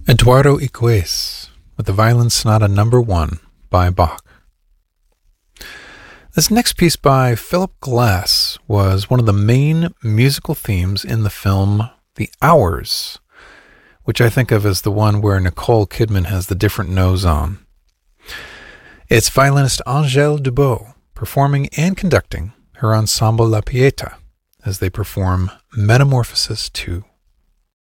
Eduardo Iguez with the Violin Sonata No. 1 by Bach. This next piece by Philip Glass was one of the main musical themes in the film The Hours, which I think of as the one where Nicole Kidman has the different nose on. It's violinist Angèle Dubot performing and conducting her ensemble La Pieta as they perform Metamorphosis 2.